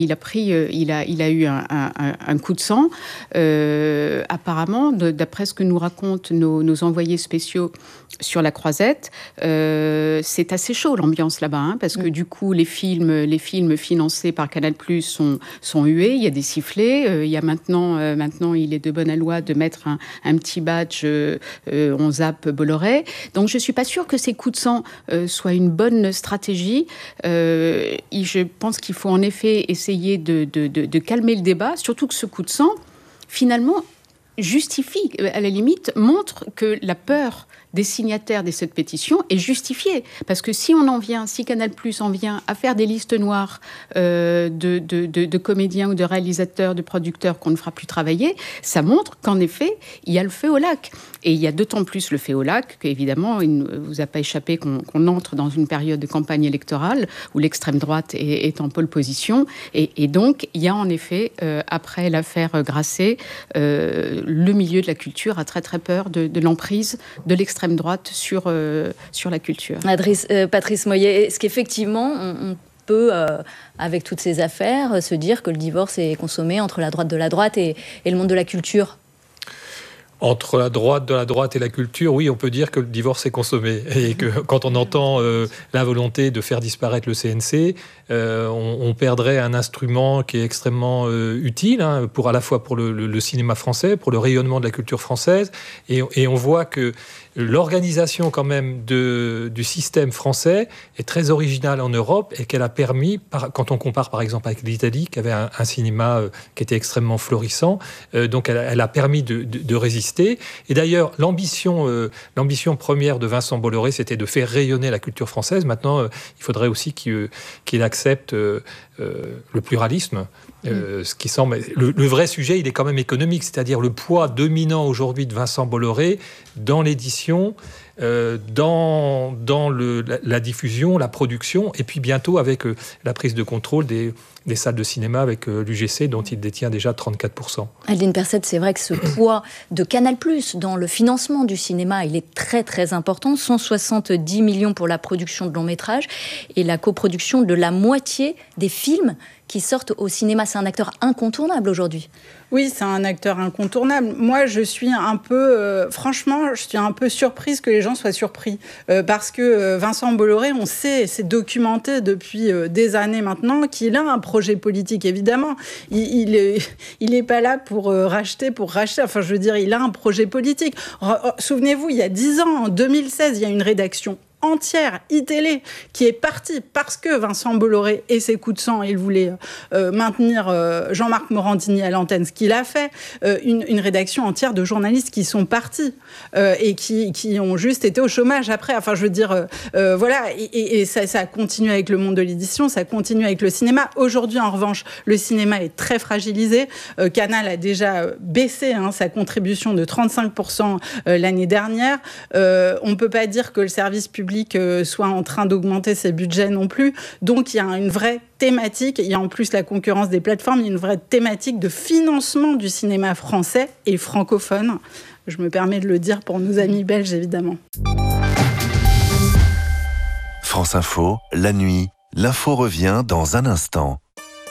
Il a eu un coup de sang. Apparemment, d'après ce que nous racontent nos envoyés spéciaux sur la Croisette, c'est assez chaud l'ambiance là-bas, parce que du coup, les films financés par Canal+ sont hués. Il y a des sifflets. Il y a maintenant, il est de bonne loi de mettre un petit badge. On zappe Bolloré. Donc, je suis pas sûre que ces coups de sang soient une bonne stratégie. Je pense qu'il faut en effet essayer de calmer le débat, surtout que ce coup de sang, finalement, justifie, à la limite, montre que la peur des signataires de cette pétition est justifiée. Parce que si Canal+ en vient à faire des listes noires de comédiens ou de réalisateurs, de producteurs qu'on ne fera plus travailler, ça montre qu'en effet, il y a le feu au lac. Et il y a d'autant plus le feu au lac qu'évidemment, il ne vous a pas échappé qu'on entre dans une période de campagne électorale où l'extrême droite est en pole position. Et donc, il y a en effet, après l'affaire Grasset, le milieu de la culture a très très peur de l'emprise de l'extrême droite sur la culture. Patrice Moyet, est-ce qu'effectivement on peut, avec toutes ces affaires, se dire que le divorce est consommé entre la droite de la droite et le monde de la culture ? Entre la droite de la droite et la culture, oui, on peut dire que le divorce est consommé. Et que quand on entend la volonté de faire disparaître le CNC, on perdrait un instrument qui est extrêmement utile, à la fois pour le cinéma français, pour le rayonnement de la culture française. Et on voit que l'organisation quand même du système français est très originale en Europe et qu'elle a permis, quand on compare par exemple avec l'Italie, qui avait un cinéma qui était extrêmement florissant, donc elle a permis de résister. Et d'ailleurs, l'ambition première de Vincent Bolloré, c'était de faire rayonner la culture française. Maintenant, il faudrait aussi qu'il accepte le pluralisme. Ce qui semble le vrai sujet, il est quand même économique, c'est-à-dire le poids dominant aujourd'hui de Vincent Bolloré dans l'édition, dans la diffusion, la production, et puis bientôt avec la prise de contrôle des salles de cinéma avec l'UGC dont il détient déjà 34%. Adeline Perset, c'est vrai que ce poids de Canal+ dans le financement du cinéma, il est très très important. 170 millions pour la production de longs métrages et la coproduction de la moitié des films qui sortent au cinéma. C'est un acteur incontournable aujourd'hui. Oui, c'est un acteur incontournable. Moi, je suis un peu... franchement, je suis un peu surprise que les gens soient surpris. Parce que Vincent Bolloré, on sait, c'est documenté depuis des années maintenant, qu'il a un projet politique, évidemment. Il est pas là pour racheter. Enfin, je veux dire, il a un projet politique. Souvenez-vous, il y a 10 ans, en 2016, il y a une rédaction entière, iTélé, qui est partie parce que Vincent Bolloré et ses coups de sang, il voulait maintenir Jean-Marc Morandini à l'antenne, ce qu'il a fait, une rédaction entière de journalistes qui sont partis et qui ont juste été au chômage après. Enfin, je veux dire, voilà, et ça continue avec le monde de l'édition, ça continue avec le cinéma. Aujourd'hui, en revanche, le cinéma est très fragilisé. Canal a déjà baissé sa contribution de 35% l'année dernière. On ne peut pas dire que le service public soit en train d'augmenter ses budgets non plus. Donc, il y a une vraie thématique. Il y a en plus la concurrence des plateformes. Il y a une vraie thématique de financement du cinéma français et francophone. Je me permets de le dire pour nos amis belges, évidemment. France Info, la nuit. L'info revient dans un instant.